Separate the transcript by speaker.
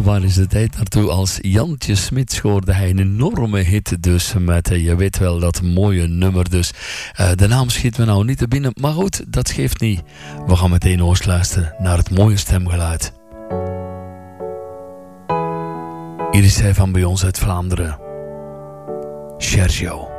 Speaker 1: waar is de tijd naartoe? Als Jantje Smit scoorde hij een enorme hit dus met, je weet wel, dat mooie nummer dus. De naam schiet me nou niet te binnen, maar goed, dat geeft niet. We gaan meteen oost luisteren naar het mooie stemgeluid. Hier is hij van bij ons uit Vlaanderen. Sergio.